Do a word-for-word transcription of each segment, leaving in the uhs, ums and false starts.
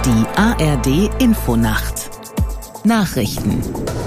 Die A R D-Infonacht Nachrichten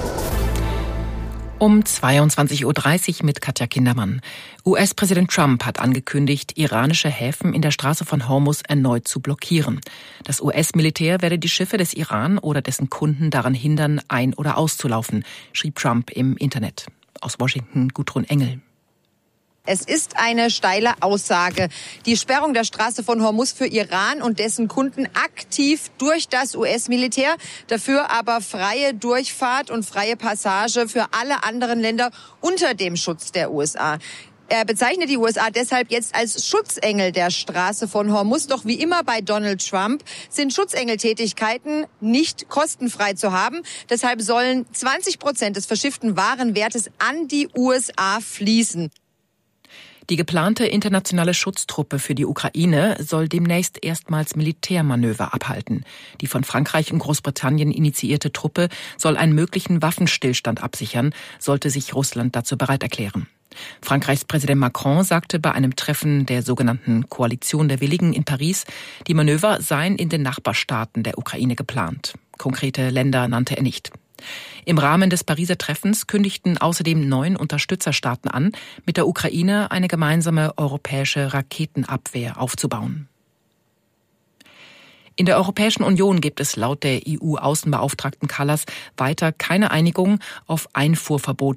Um zweiundzwanzig Uhr dreißig mit Katja Kindermann. U S-Präsident Trump hat angekündigt, iranische Häfen in der Straße von Hormuz erneut zu blockieren. Das U S-Militär werde die Schiffe des Iran oder dessen Kunden daran hindern, ein- oder auszulaufen, schrieb Trump im Internet. Aus Washington Gudrun Engel. Es ist eine steile Aussage. Die Sperrung der Straße von Hormuz für Iran und dessen Kunden aktiv durch das U S-Militär, dafür aber freie Durchfahrt und freie Passage für alle anderen Länder unter dem Schutz der U S A. Er bezeichnet die U S A deshalb jetzt als Schutzengel der Straße von Hormuz. Doch wie immer bei Donald Trump sind Schutzengeltätigkeiten nicht kostenfrei zu haben. Deshalb sollen zwanzig Prozent des verschifften Warenwertes an die U S A fließen. Die geplante internationale Schutztruppe für die Ukraine soll demnächst erstmals Militärmanöver abhalten. Die von Frankreich und Großbritannien initiierte Truppe soll einen möglichen Waffenstillstand absichern, sollte sich Russland dazu bereit erklären. Frankreichs Präsident Macron sagte bei einem Treffen der sogenannten Koalition der Willigen in Paris, die Manöver seien in den Nachbarstaaten der Ukraine geplant. Konkrete Länder nannte er nicht. Im Rahmen des Pariser Treffens kündigten außerdem neun Unterstützerstaaten an, mit der Ukraine eine gemeinsame europäische Raketenabwehr aufzubauen. In der Europäischen Union gibt es laut der E U-Außenbeauftragten Kallas weiter keine Einigung auf Einfuhrverbot